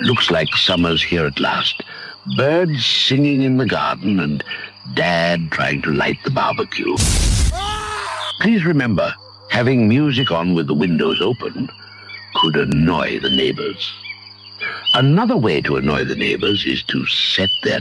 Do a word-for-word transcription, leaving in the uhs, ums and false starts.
Looks like summer's here at last. Birds singing in the garden and Dad trying to light the barbecue. Please remember, having music on with the windows open could annoy the neighbors. Another way to annoy the neighbors is to set their